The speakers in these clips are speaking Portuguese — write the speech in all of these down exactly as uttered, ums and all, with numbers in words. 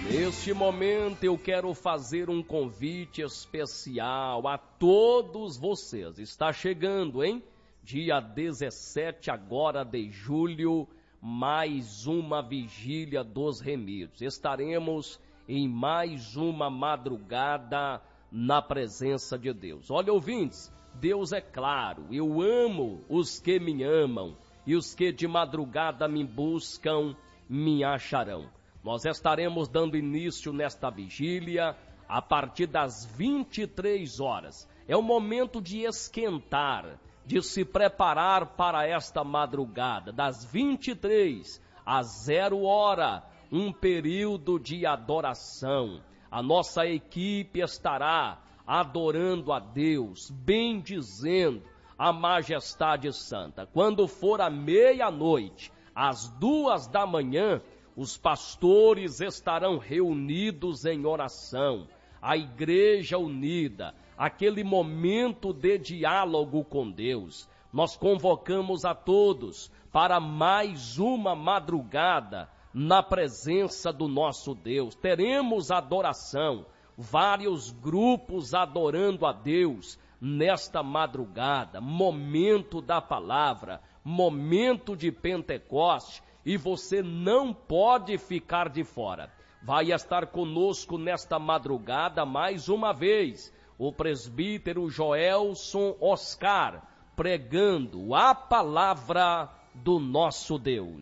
Neste momento eu quero fazer um convite especial a todos vocês. Está chegando, hein? Dia dezessete agora de julho, mais uma vigília dos remidos. Estaremos em mais uma madrugada na presença de Deus. Olha, ouvintes, Deus é claro, eu amo os que me amam e os que de madrugada me buscam me acharão. Nós estaremos dando início nesta vigília a partir das vinte e três horas. É o momento de esquentar, de se preparar para esta madrugada, das vinte e três às zero hora, um período de adoração. A nossa equipe estará adorando a Deus, bendizendo a majestade santa. Quando for a meia-noite, às duas da manhã, os pastores estarão reunidos em oração, a igreja unida, aquele momento de diálogo com Deus. Nós convocamos a todos para mais uma madrugada na presença do nosso Deus. Teremos adoração, vários grupos adorando a Deus nesta madrugada, momento da palavra, momento de Pentecoste, e você não pode ficar de fora. Vai estar conosco nesta madrugada mais uma vez o presbítero Joelson Oscar, pregando a palavra do nosso Deus.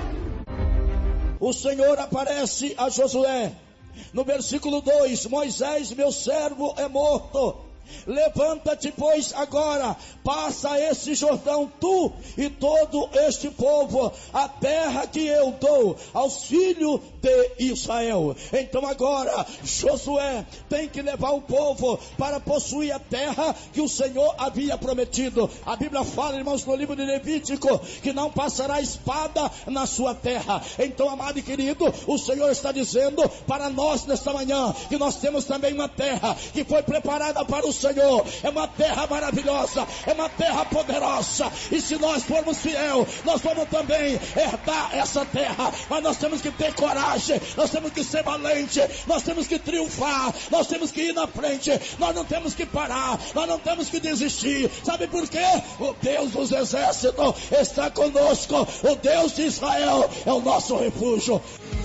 O Senhor aparece a Josué, no versículo dois, Moisés, meu servo, é morto. Levanta-te, pois, agora, passa esse Jordão, tu e todo este povo, a terra que eu dou aos filhos de Israel. Então agora, Josué tem que levar o povo para possuir a terra que o Senhor havia prometido. A Bíblia fala, irmãos, no livro de Levítico, que não passará espada na sua terra. Então, amado e querido, o Senhor está dizendo para nós nesta manhã, que nós temos também uma terra que foi preparada para o Senhor. É uma terra maravilhosa, é uma terra poderosa, e se nós formos fiel, nós vamos também herdar essa terra. Mas nós temos que ter coragem, nós temos que ser valente, nós temos que triunfar, nós temos que ir na frente, nós não temos que parar, nós não temos que desistir. Sabe por quê? O Deus dos exércitos está conosco, o Deus de Israel é o nosso refúgio.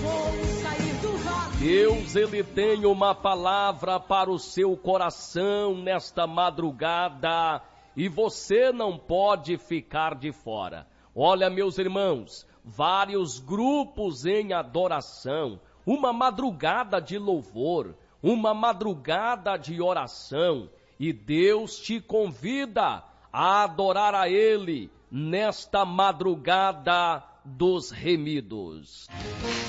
Deus, ele tem uma palavra para o seu coração nesta madrugada e você não pode ficar de fora. Olha, meus irmãos, vários grupos em adoração, uma madrugada de louvor, uma madrugada de oração, e Deus te convida a adorar a Ele nesta madrugada dos remidos.